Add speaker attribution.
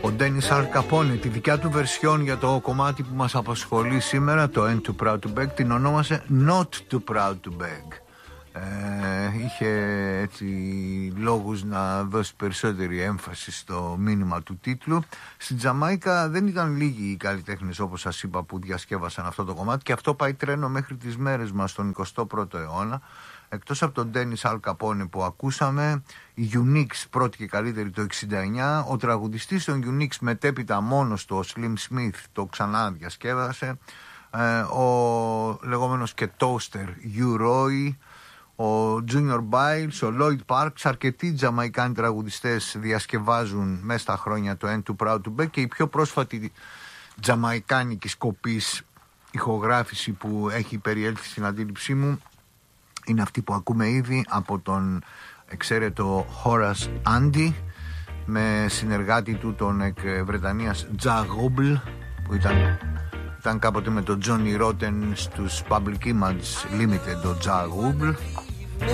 Speaker 1: Ο Ντένις Αλ Καπόνε τη δικιά του βερσιόν για το κομμάτι που μας απασχολεί σήμερα, το Ain't Too Proud to Beg, την ονόμασε Not Too Proud to Beg. Είχε έτσι λόγους να δώσει περισσότερη έμφαση στο μήνυμα του τίτλου. Στην Τζαμάικα δεν ήταν λίγοι οι καλλιτέχνες, όπως σας είπα, που διασκεύασαν αυτό το κομμάτι, και αυτό πάει τρένο μέχρι τις μέρες μας στον 21ο αιώνα. Εκτός από τον Ντένις Αλ Καπόνε που ακούσαμε, η Unix πρώτη και καλύτερη το 69, ο τραγουδιστής των Unix μετέπειτα μόνος του, ο Slim Smith, το ξανά διασκεύασε, ο λεγόμενος και toaster Hugh Roy, ο Junior Biles, ο Lloyd Parks, αρκετοί τζαμαϊκάνοι τραγουδιστές διασκευάζουν μέσα στα χρόνια το Ain't Too Proud to Beg, και η πιο πρόσφατη τζαμαϊκάνικη σκοπής ηχογράφηση που έχει περιέλθει στην αντίληψή μου είναι αυτή που ακούμε ήδη από τον εξαίρετο Horace Andy με συνεργάτη του τον εκ Βρετανίας Ja Rubel, που ήταν κάποτε με τον Johnny Rotten στους Public Image Limited, ο Ja Rubel.